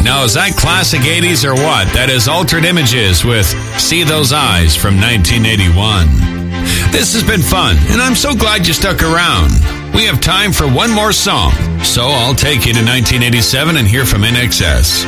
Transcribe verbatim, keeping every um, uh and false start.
Now, is that classic eighties or what? That is Altered Images with See Those Eyes from nineteen eighty-one. This has been fun, and I'm so glad you stuck around. We have time for one more song, so I'll take you to nineteen eighty-seven and hear from N X S.